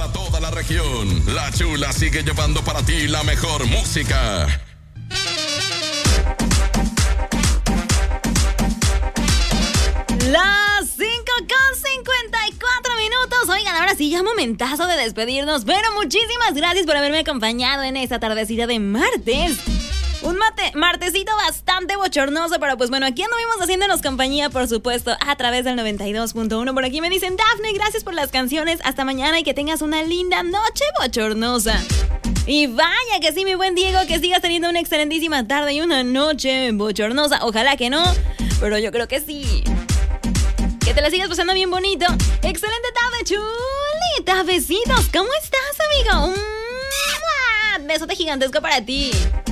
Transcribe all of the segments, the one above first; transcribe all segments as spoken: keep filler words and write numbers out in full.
para toda la región. La Chula sigue llevando para ti la mejor música. Las cinco con cincuenta y cuatro minutos. Oigan, ahora sí, ya momentazo de despedirnos. Pero muchísimas gracias por haberme acompañado en esta tardecita de martes. Un mate, martesito bastante bochornoso, pero pues bueno, aquí anduvimos haciéndonos compañía, por supuesto, a través del noventa y dos punto uno. Por aquí me dicen, Dafne, gracias por las canciones. Hasta mañana y que tengas una linda noche bochornosa. Y vaya que sí, mi buen Diego, que sigas teniendo una excelentísima tarde y una noche bochornosa. Ojalá que no, pero yo creo que sí. Que te la sigas pasando bien bonito. Excelente tarde, chulita. Besitos. ¿Cómo estás, amigo? ¡Mua! Besote gigantesco para ti.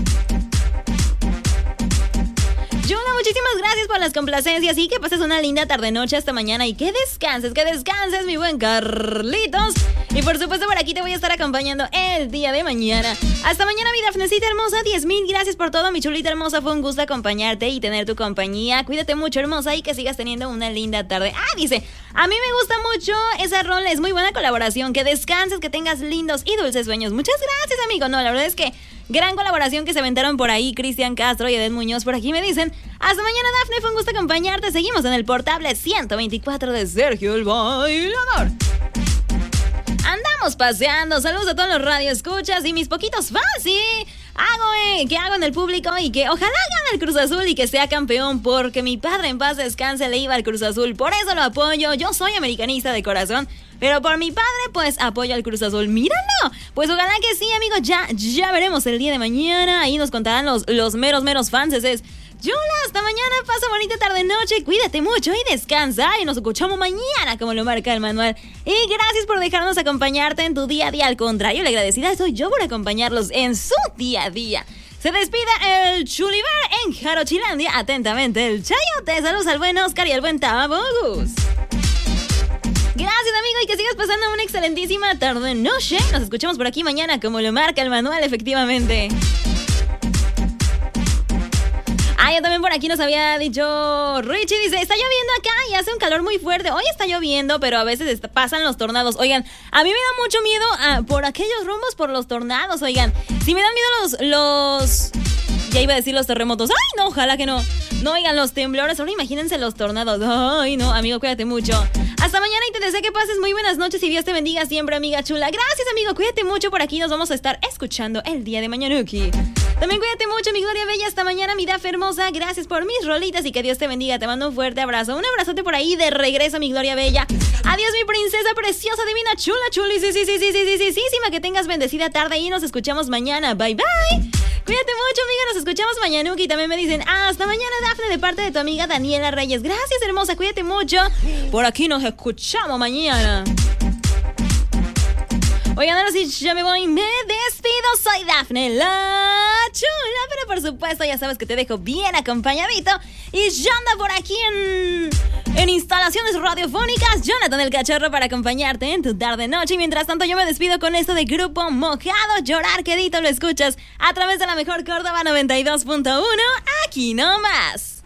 Yuna, muchísimas gracias por las complacencias y que pases una linda tarde-noche hasta mañana y que descanses, que descanses, mi buen Carlitos. Y por supuesto por aquí te voy a estar acompañando el día de mañana. Hasta mañana, mi Dafnecita hermosa, diez mil gracias por todo, mi chulita hermosa, fue un gusto acompañarte y tener tu compañía. Cuídate mucho, hermosa, y que sigas teniendo una linda tarde. Ah, dice, a mí me gusta mucho esa rola, es muy buena colaboración, que descanses, que tengas lindos y dulces sueños. Muchas gracias, amigo. No, la verdad es que gran colaboración que se aventaron por ahí Cristian Castro y Edén Muñoz. Por aquí me dicen, hasta mañana, Dafne, fue un gusto acompañarte. Seguimos en el portable ciento veinticuatro de Sergio el Bailador. Andamos paseando, saludos a todos los radioescuchas y mis poquitos fans, ¿sí? Hago, eh, que hago en el público y que ojalá gane el Cruz Azul y que sea campeón, porque mi padre en paz descanse le iba al Cruz Azul, por eso lo apoyo. Yo soy americanista de corazón, pero por mi padre pues apoyo al Cruz Azul. ¡Míralo! Pues ojalá que sí, amigo, ya, ya veremos el día de mañana, ahí nos contarán los, los meros, meros fans. Es Yula, hasta mañana, pasa bonita tarde-noche, cuídate mucho y descansa, y nos escuchamos mañana como lo marca el manual. Y gracias por dejarnos acompañarte en tu día a día, al contrario, la agradecida soy yo por acompañarlos en su día a día. Se despida el Chuliver en Jarochilandia, atentamente el Chayote, saludos al buen Oscar y al buen Tabogus. Gracias, amigo, y que sigas pasando una excelentísima tarde-noche. Nos escuchamos por aquí mañana como lo marca el manual, efectivamente. Ah, ya también por aquí nos había dicho Richie, dice, está lloviendo acá y hace un calor muy fuerte. Hoy está lloviendo, pero a veces está, pasan los tornados. Oigan, a mí me da mucho miedo ah, por aquellos rumbos, por los tornados, oigan. Si me dan miedo los, los... Ya iba a decir los terremotos. ¡Ay, no! Ojalá que no. No, oigan, los temblores. Ahora imagínense los tornados. ¡Ay, no! Amigo, cuídate mucho. Hasta mañana y te deseo que pases muy buenas noches y Dios te bendiga siempre, amiga chula. Gracias, amigo. Cuídate mucho. Por aquí nos vamos a estar escuchando el día de mañanuki. También cuídate mucho, mi Gloria Bella. Hasta mañana, mi Daf hermosa. Gracias por mis rolitas y que Dios te bendiga. Te mando un fuerte abrazo. Un abrazote por ahí de regreso, mi Gloria Bella. Adiós, mi princesa preciosa, divina, chula, chuli. Sí, sí, sí, sí, sí, sí, sí, sí, sí, que tengas bendecida tarde y nos escuchamos mañana. Bye, bye. Cuídate mucho, amiga. Nos escuchamos mañana. Y también me dicen, hasta mañana, Dafne, de parte de tu amiga Daniela Reyes. Gracias, hermosa. Cuídate mucho. Por aquí nos escuchamos mañana. Oigan, ahora sí, ya me voy, me despido. Soy Dafne, la chula, pero por supuesto ya sabes que te dejo bien acompañadito. Y yo ando por aquí en, en instalaciones radiofónicas, Jonathan el Cachorro, para acompañarte en tu tarde-noche. Y mientras tanto yo me despido con esto de Grupo Mojado, Llorar Quedito, lo escuchas a través de la mejor Córdoba noventa y dos punto uno, aquí nomás.